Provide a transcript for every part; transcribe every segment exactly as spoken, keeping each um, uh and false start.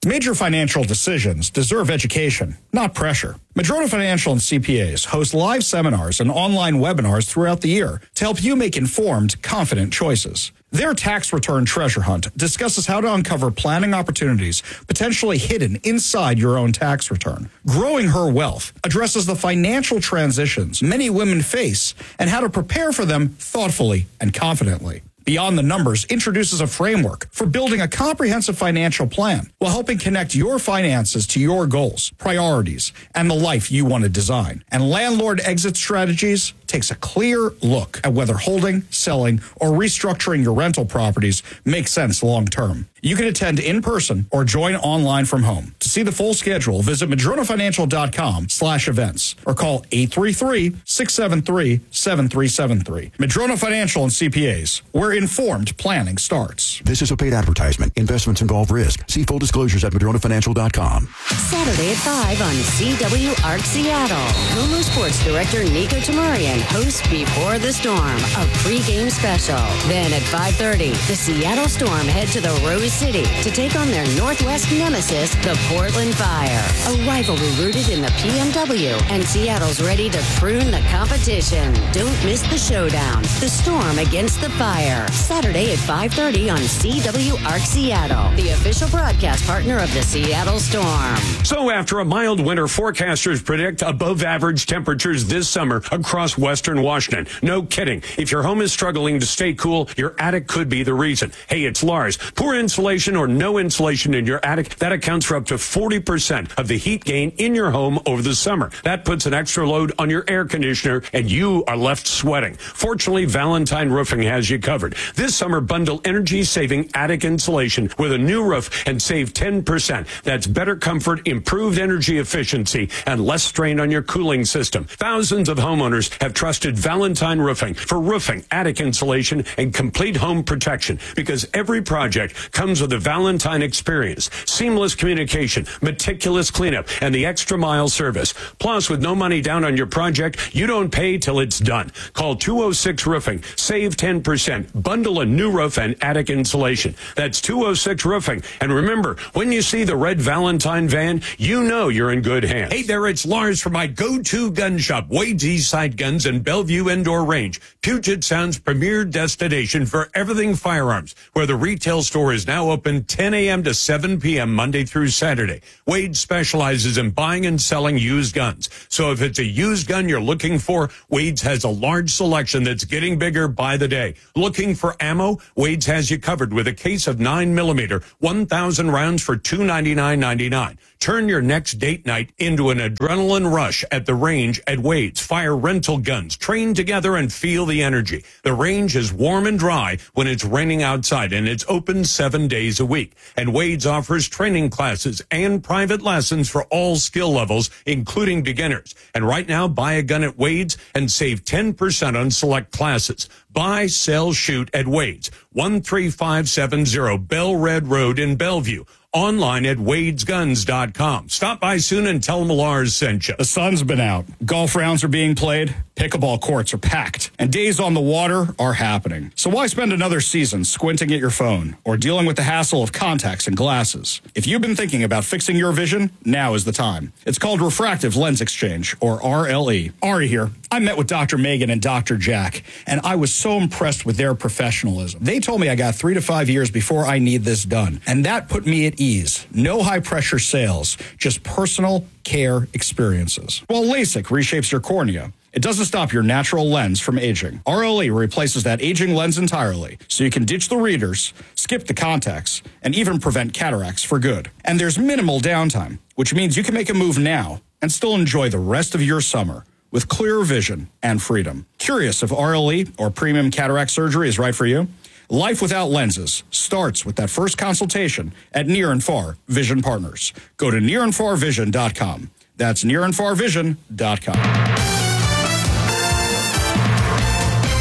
Major financial decisions deserve education, not pressure. Madrona Financial and C P As host live seminars and online webinars throughout the year to help you make informed, confident choices. Their tax return treasure hunt discusses how to uncover planning opportunities potentially hidden inside your own tax return. Growing Her Wealth addresses the financial transitions many women face and how to prepare for them thoughtfully and confidently. Beyond the Numbers introduces a framework for building a comprehensive financial plan while helping connect your finances to your goals, priorities, and the life you want to design. And Landlord Exit Strategies takes a clear look at whether holding, selling, or restructuring your rental properties makes sense long term. You can attend in person or join online from home. To see the full schedule, visit madronafinancial.com slash events or call eight three three, six seven three, seven three seven three. Madrona Financial and C P As, where informed planning starts. This is a paid advertisement. Investments involve risk. See full disclosures at madrona financial dot com. Saturday at five on C W A R C Seattle. Como Sports Director Nico Tamurian hosts Before the Storm, a pregame special. Then at five thirty, the Seattle Storm head to the Rose City to take on their Northwest nemesis, the Portland Fire. A rivalry rooted in the P M W, and Seattle's ready to prune the competition. Don't miss the showdown. The Storm against the Fire. Saturday at five thirty on C W A R C Seattle, the official broadcast partner of the Seattle Storm. So after a mild winter, forecasters predict above average temperatures this summer across western Washington. No kidding. If your home is struggling to stay cool, your attic could be the reason. Hey, it's Lars. Poor insulation or no insulation in your attic, that accounts for up to forty percent of the heat gain in your home over the summer. That puts an extra load on your air conditioner and you are left sweating. Fortunately, Valentine Roofing has you covered. This summer, bundle energy-saving attic insulation with a new roof and save ten percent. That's better comfort, improved energy efficiency, and less strain on your cooling system. Thousands of homeowners have trusted Valentine Roofing for roofing, attic insulation, and complete home protection because every project comes with a Valentine experience, seamless communication, meticulous cleanup, and the extra mile service. Plus, with no money down on your project, you don't pay till it's done. Call two oh six Roofing. Save ten percent. Bundle a new roof and attic insulation. That's two oh six Roofing. And remember, when you see the red Valentine van, you know you're in good hands. Hey there, it's Lars from my go-to gun shop, Wade's Eastside Guns and Bellevue Indoor Range, Puget Sound's premier destination for everything firearms, where the retail store is now open ten a.m. to seven p.m. Monday through Saturday. Wade specializes in buying and selling used guns. So if it's a used gun you're looking for, Wade's has a large selection that's getting bigger by the day. Looking for ammo? Wade's has you covered with a case of nine millimeter, one thousand rounds for two hundred ninety-nine ninety-nine. Turn your next date night into an adrenaline rush at the range at Wade's. Fire rental guns. Train together and feel the energy. The range is warm and dry when it's raining outside, and it's open seven days a week. And Wade's offers training classes and private lessons for all skill levels, including beginners. And right now, buy a gun at Wade's and save ten percent on select classes. Buy, sell, shoot at Wade's. one three five seven zero Bell Red Road in Bellevue. Online at wades guns dot com. Stop by soon and tell them Lars sent you. The sun's been out. Golf rounds are being played. Pickleball courts are packed. And days on the water are happening. So why spend another season squinting at your phone or dealing with the hassle of contacts and glasses? If you've been thinking about fixing your vision, now is the time. It's called Refractive Lens Exchange, or R L E. Ari here. I met with Doctor Megan and Doctor Jack, and I was so impressed with their professionalism. They told me I got three to five years before I need this done, and that put me at ease. No high-pressure sales, just personal care experiences. While LASIK reshapes your cornea, it doesn't stop your natural lens from aging. R L E replaces that aging lens entirely, so you can ditch the readers, skip the contacts, and even prevent cataracts for good. And there's minimal downtime, which means you can make a move now and still enjoy the rest of your summer with clearer vision and freedom. Curious if R L E or premium cataract surgery is right for you? Life without lenses starts with that first consultation at Near and Far Vision Partners. Go to near and far vision dot com. That's near and far vision dot com.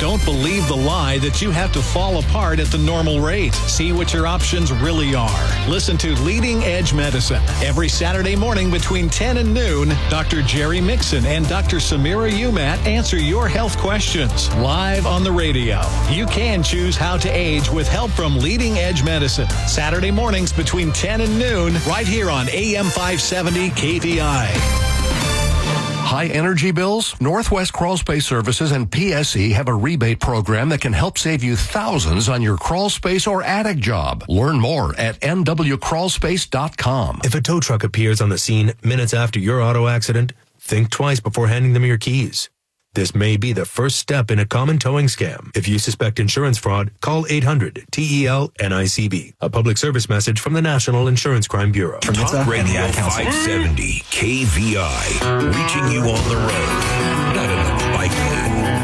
Don't believe the lie that you have to fall apart at the normal rate. See what your options really are. Listen to Leading Edge Medicine every Saturday morning between ten and noon. Doctor Jerry Mixon and Doctor Samira Umat answer your health questions live on the radio. You can choose how to age with help from Leading Edge Medicine. Saturday mornings between ten and noon, right here on A M five seventy K V I. High energy bills? Northwest Crawl Space Services and P S E have a rebate program that can help save you thousands on your crawl space or attic job. Learn more at n w crawl space dot com. If a tow truck appears on the scene minutes after your auto accident, think twice before handing them your keys. This may be the first step in a common towing scam. If you suspect insurance fraud, call eight hundred T E L N I C B. A public service message from the National Insurance Crime Bureau. Talk Radio five seventy K V I, reaching you on the road, not in the bike lane.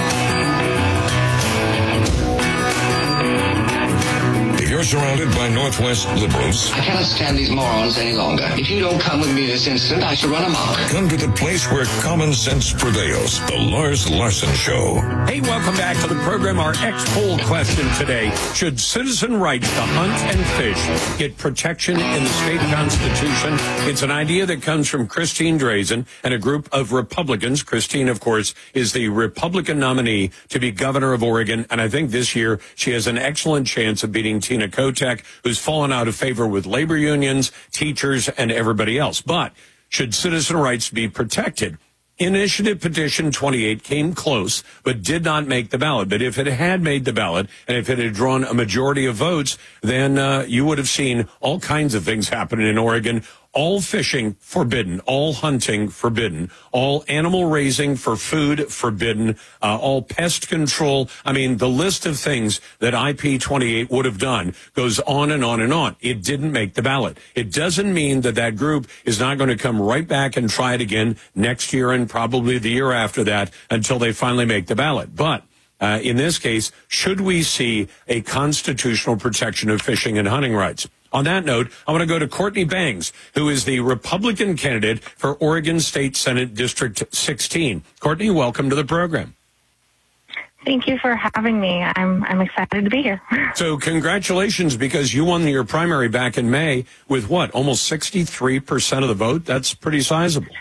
You're surrounded by Northwest liberals. I cannot stand these morons any longer. If you don't come with me this instant, I shall run amok. Come to the place where common sense prevails. The Lars Larson Show. Hey, welcome back to the program. Our X-poll question today. Should citizen rights to hunt and fish get protection in the state constitution? It's an idea that comes from Christine Drazen and a group of Republicans. Christine, of course, is the Republican nominee to be governor of Oregon. And I think this year she has an excellent chance of beating Tina Kotek, who's fallen out of favor with labor unions, teachers, and everybody else. But should citizen rights be protected? Initiative Petition twenty-eight came close, but did not make the ballot. But if it had made the ballot, and if it had drawn a majority of votes, then uh, you would have seen all kinds of things happening in Oregon. All fishing forbidden, all hunting forbidden, all animal raising for food forbidden, uh, all pest control. I mean, the list of things that I P twenty-eight would have done goes on and on and on. It didn't make the ballot. It doesn't mean that that group is not going to come right back and try it again next year and probably the year after that until they finally make the ballot. But uh, in this case, should we see a constitutional protection of fishing and hunting rights? On that note, I want to go to Courtney Bangs, who is the Republican candidate for Oregon State Senate District sixteen. Courtney, welcome to the program. Thank you for having me. I'm I'm excited to be here. So congratulations, because you won your primary back in May with what, almost sixty-three percent of the vote? That's pretty sizable.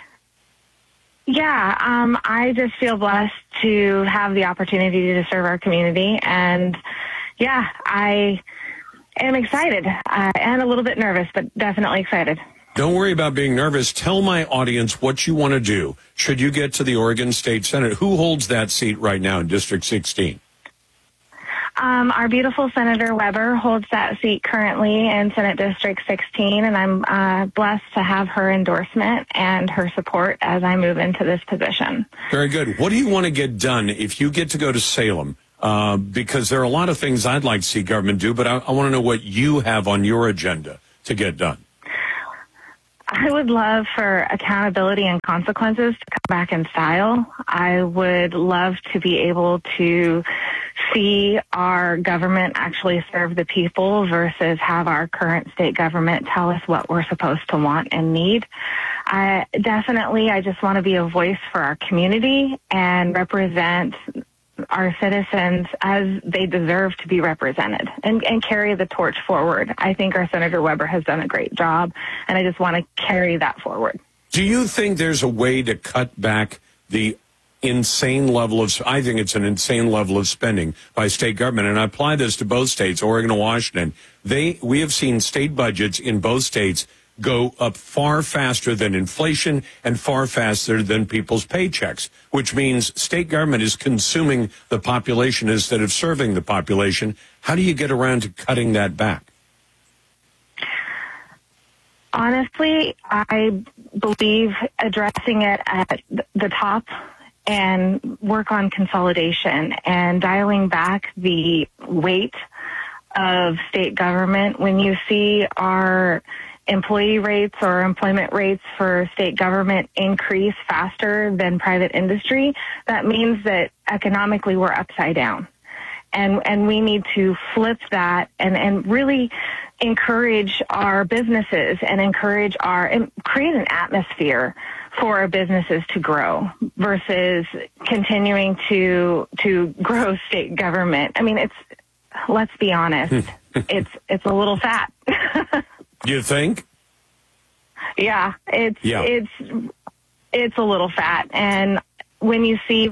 Yeah, um, I just feel blessed to have the opportunity to serve our community. And, yeah, I... I'm excited uh, and a little bit nervous, but definitely excited. Don't worry about being nervous. Tell my audience what you want to do should you get to the Oregon State Senate. Who holds that seat right now in District sixteen? Um, our beautiful Senator Weber holds that seat currently in Senate District sixteen, and I'm uh, blessed to have her endorsement and her support as I move into this position. Very good. What do you want to get done if you get to go to Salem? Uh, because there are a lot of things I'd like to see government do, but I, I want to know what you have on your agenda to get done. I would love for accountability and consequences to come back in style. I would love to be able to see our government actually serve the people versus have our current state government tell us what we're supposed to want and need. I, definitely, I just want to be a voice for our community and represent our citizens as they deserve to be represented and, and carry the torch forward. I think our Senator Weber has done a great job, and I just want to carry that forward. Do you think there's a way to cut back the insane level of, I think it's an insane level of spending by state government, and I apply this to both states, Oregon and Washington. They, we have seen state budgets in both states go up far faster than inflation and far faster than people's paychecks, which means state government is consuming the population instead of serving the population. How do you get around to cutting that back? Honestly, I believe addressing it at the top and work on consolidation and dialing back the weight of state government. When you see our employee rates or employment rates for state government increase faster than private industry, that means that economically we're upside down. And and we need to flip that and, and really encourage our businesses and encourage our, and create an atmosphere for our businesses to grow versus continuing to to grow state government. I mean, it's let's be honest, it's it's a little fat. You think? Yeah, it's Yeah. it's it's a little fat, and when you see,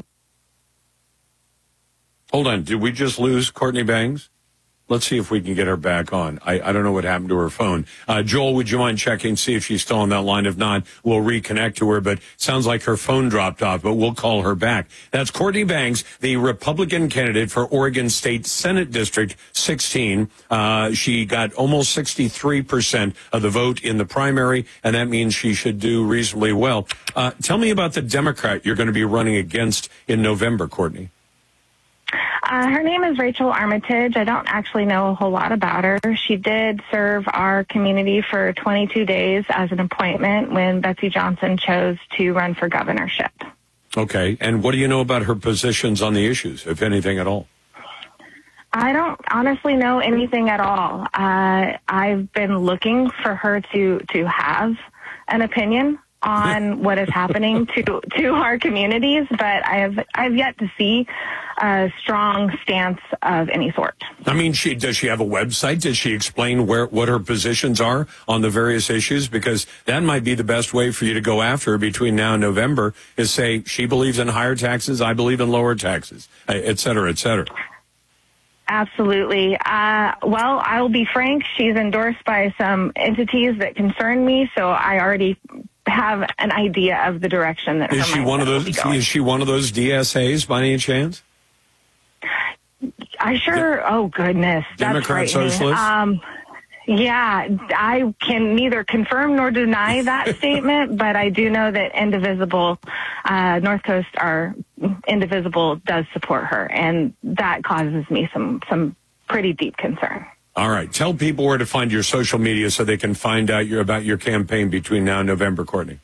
Hold on, did we just lose Courtney Bangs? Let's see if we can get her back on. I, I don't know what happened to her phone. Uh, Joel, would you mind checking, see if she's still on that line? If not, we'll reconnect to her, but sounds like her phone dropped off, but we'll call her back. That's Courtney Bangs, the Republican candidate for Oregon State Senate District sixteen. Uh, she got almost sixty-three percent of the vote in the primary, and that means she should do reasonably well. Uh, tell me about the Democrat you're going to be running against in November, Courtney. Uh, her name is Rachel Armitage. I don't actually know a whole lot about her. She did serve our community for twenty-two days as an appointment when Betsy Johnson chose to run for governorship. Okay, and what do you know about her positions on the issues, if anything at all? I don't honestly know anything at all. Uh, I've been looking for her to, to have an opinion on what is happening to to our communities, but I have I've yet to see a strong stance of any sort. I mean, she does she have a website? Does she explain where what her positions are on the various issues? Because that might be the best way for you to go after her between now and November, is say she believes in higher taxes, I believe in lower taxes, et cetera, et cetera. Absolutely. Uh, well, I will be frank. She's endorsed by some entities that concern me, so I already have an idea of the direction that is her she one of those is she one of those D S As by any chance? I sure. De- oh goodness, Democrat that's socialist. Um, yeah, I can neither confirm nor deny that statement, but I do know that Indivisible, uh, North Coast, our Indivisible does support her, and that causes me some some pretty deep concern. All right. Tell people where to find your social media so they can find out your, about your campaign between now and November, Courtney.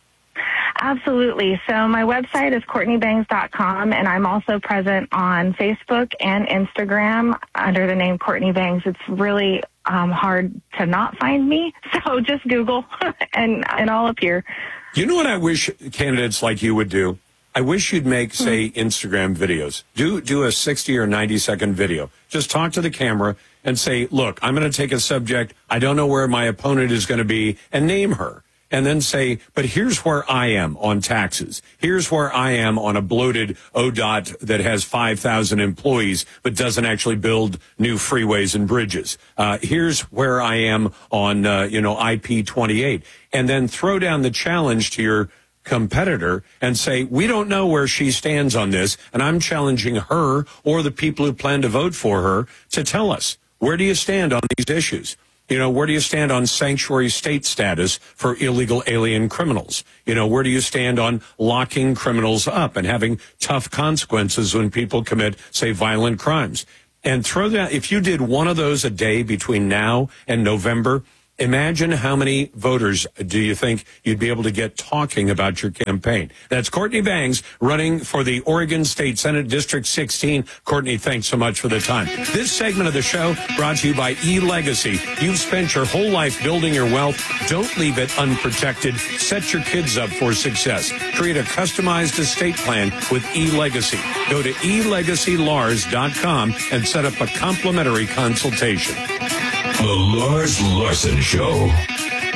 Absolutely. So my website is courtney bangs dot com, and I'm also present on Facebook and Instagram under the name Courtney Bangs. It's really um, hard to not find me, so just Google, and, and I'll appear. You know what I wish candidates like you would do? I wish you'd make, say, Instagram videos. Do do a sixty or ninety second video. Just talk to the camera and say, look, I'm going to take a subject. I don't know where my opponent is going to be, and name her. And then say, but here's where I am on taxes. Here's where I am on a bloated O D O T that has five thousand employees but doesn't actually build new freeways and bridges. Uh, here's where I am on, uh, you know, I P twenty-eight. And then throw down the challenge to your competitor and say, we don't know where she stands on this, and I'm challenging her or the people who plan to vote for her to tell us, where do you stand on these issues? You know, where do you stand on sanctuary state status for illegal alien criminals? You know, where do you stand on locking criminals up and having tough consequences when people commit, say, violent crimes? And throw that, if you did one of those a day between now and November, imagine how many voters do you think you'd be able to get talking about your campaign. That's Courtney Bangs running for the Oregon State Senate District sixteen. Courtney, thanks so much for the time. This segment of the show brought to you by eLegacy. You've spent your whole life building your wealth. Don't leave it unprotected. Set your kids up for success. Create a customized estate plan with eLegacy. Go to e legacy lars dot com and set up a complimentary consultation. The Lars Larson Show.